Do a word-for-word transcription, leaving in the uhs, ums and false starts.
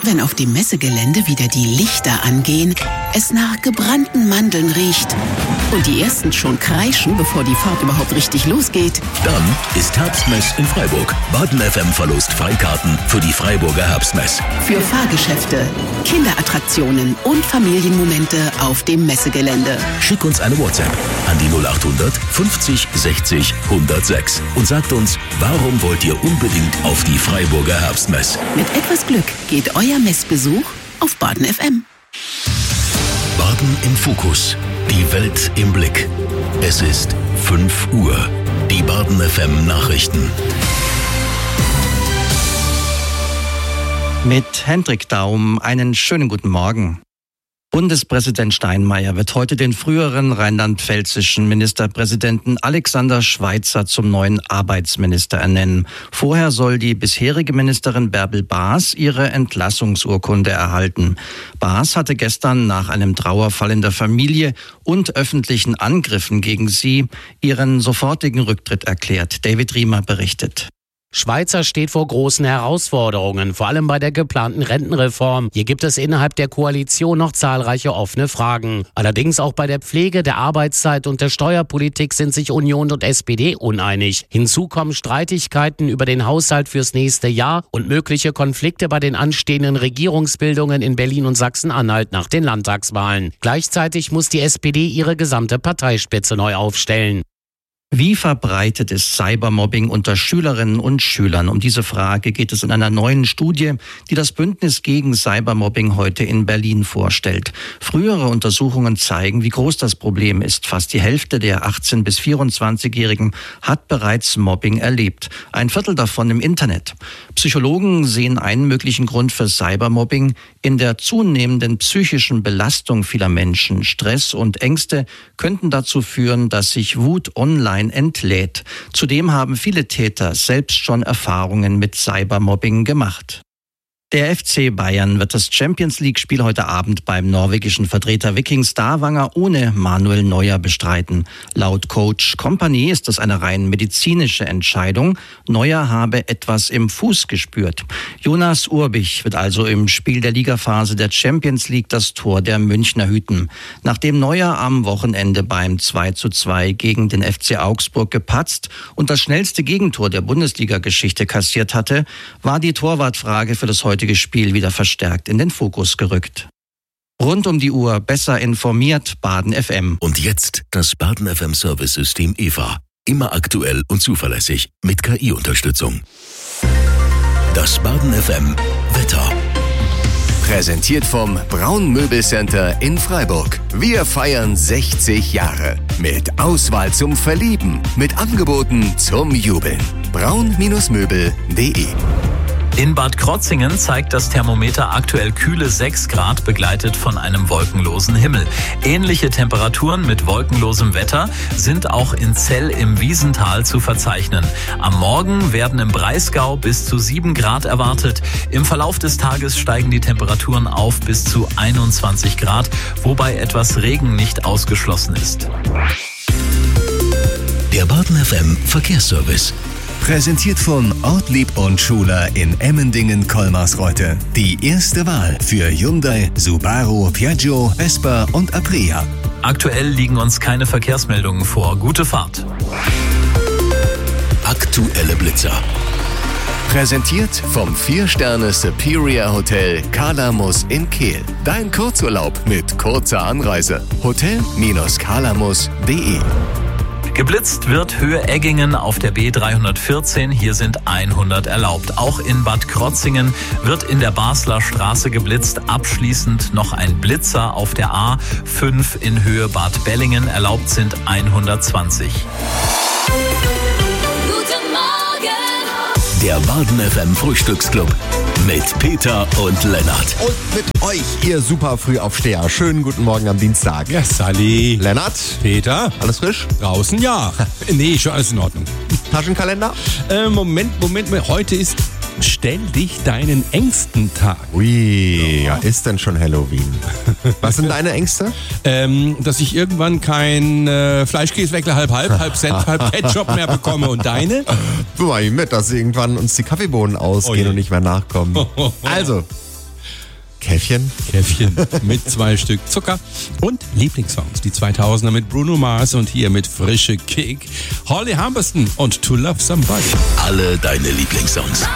wenn auf dem Messegelände wieder die Lichter angehen, es nach gebrannten Mandeln riecht und die ersten schon kreischen, bevor die Fahrt überhaupt richtig losgeht. Dann ist Herbstmess in Freiburg. Baden F M verlost Freikarten für die Freiburger Herbstmess. Für Fahrgeschäfte, Kinderattraktionen und Familienmomente auf dem Messegelände. Schick uns eine WhatsApp an die null acht hundert fünfzig sechzig hundertsechs und sagt uns, warum wollt ihr unbedingt auf die Freiburger Herbstmess? Mit etwas Glück geht euer Messbesuch auf Baden F M. Baden im Fokus. Die Welt im Blick. Es ist fünf Uhr. Die Baden F M Nachrichten. Mit Hendrik Daum einen schönen guten Morgen. Bundespräsident Steinmeier wird heute den früheren rheinland-pfälzischen Ministerpräsidenten Alexander Schweitzer zum neuen Arbeitsminister ernennen. Vorher soll die bisherige Ministerin Bärbel Baas ihre Entlassungsurkunde erhalten. Baas hatte gestern nach einem Trauerfall in der Familie und öffentlichen Angriffen gegen sie ihren sofortigen Rücktritt erklärt. David Riemer berichtet. Schweitzer steht vor großen Herausforderungen, vor allem bei der geplanten Rentenreform. Hier gibt es innerhalb der Koalition noch zahlreiche offene Fragen. Allerdings auch bei der Pflege, der Arbeitszeit und der Steuerpolitik sind sich Union und S P D uneinig. Hinzu kommen Streitigkeiten über den Haushalt fürs nächste Jahr und mögliche Konflikte bei den anstehenden Regierungsbildungen in Berlin und Sachsen-Anhalt nach den Landtagswahlen. Gleichzeitig muss die S P D ihre gesamte Parteispitze neu aufstellen. Wie verbreitet ist Cybermobbing unter Schülerinnen und Schülern? Um diese Frage geht es in einer neuen Studie, die das Bündnis gegen Cybermobbing heute in Berlin vorstellt. Frühere Untersuchungen zeigen, wie groß das Problem ist. Fast die Hälfte der achtzehn- bis vierundzwanzigjährigen hat bereits Mobbing erlebt. Ein Viertel davon im Internet. Psychologen sehen einen möglichen Grund für Cybermobbing in der zunehmenden psychischen Belastung vieler Menschen. Stress und Ängste könnten dazu führen, dass sich Wut online entlädt. Zudem haben viele Täter selbst schon Erfahrungen mit Cybermobbing gemacht. Der F C Bayern wird das Champions-League-Spiel heute Abend beim norwegischen Vertreter Viking Stavanger ohne Manuel Neuer bestreiten. Laut Coach Kompany ist das eine rein medizinische Entscheidung. Neuer habe etwas im Fuß gespürt. Jonas Urbich wird also im Spiel der Ligaphase der Champions League das Tor der Münchner hüten. Nachdem Neuer am Wochenende beim zwei zu zwei gegen den F C Augsburg gepatzt und das schnellste Gegentor der Bundesliga-Geschichte kassiert hatte, war die Torwartfrage für das heutige Spiel wieder verstärkt in den Fokus gerückt. Rund um die Uhr besser informiert, Baden F M. Und jetzt das Baden F M Service-System E V A. Immer aktuell und zuverlässig mit K I-Unterstützung. Das Baden F M Wetter. Präsentiert vom Braun Möbelcenter in Freiburg. Wir feiern sechzig Jahre. Mit Auswahl zum Verlieben. Mit Angeboten zum Jubeln. braun Möbel punkt de. In Bad Krotzingen zeigt das Thermometer aktuell kühle sechs Grad, begleitet von einem wolkenlosen Himmel. Ähnliche Temperaturen mit wolkenlosem Wetter sind auch in Zell im Wiesental zu verzeichnen. Am Morgen werden im Breisgau bis zu sieben Grad erwartet. Im Verlauf des Tages steigen die Temperaturen auf bis zu einundzwanzig Grad, wobei etwas Regen nicht ausgeschlossen ist. Der Baden F M Verkehrsservice. Präsentiert von Ortlieb und Schuler in Emmendingen-Kolmarsreuth. Die erste Wahl für Hyundai, Subaru, Piaggio, Vespa und Aprilia. Aktuell liegen uns keine Verkehrsmeldungen vor. Gute Fahrt. Aktuelle Blitzer. Präsentiert vom vier Sterne Superior Hotel Kalamus in Kehl. Dein Kurzurlaub mit kurzer Anreise. hotel Bindestrich kalamus punkt de. Geblitzt wird Höhe Eggingen auf der B dreihundertvierzehn, hier sind hundert erlaubt. Auch in Bad Krotzingen wird in der Basler Straße geblitzt. Abschließend noch ein Blitzer auf der A fünf in Höhe Bad Bellingen, erlaubt sind hundertzwanzig. Guten Morgen! Der Baden F M Frühstücksclub mit Peter und Lennart. Und mit euch, ihr super Frühaufsteher. Schönen guten Morgen am Dienstag. Ja, Sally. Lennart. Peter. Alles frisch? Draußen, ja. Nee, schon alles in Ordnung. Taschenkalender? Äh, Moment, Moment, heute ist Stell dich deinen Ängsten Tag. Ui, ja, ist denn schon Halloween? Was sind deine Ängste? Ähm, dass ich irgendwann kein äh, Fleischkäseweckler halb halb, halb Cent, halb Ketchup mehr bekomme. Und deine? Du, mach ich mit, dass irgendwann uns die Kaffeebohnen ausgehen Oh je. und nicht mehr nachkommen. Also, Käffchen? Käffchen mit zwei Stück Zucker und Lieblingssongs. Die zweitausender mit Bruno Mars und hier mit Frische Kick, Holly Humberstone und To Love Somebody. Alle deine Lieblingssongs.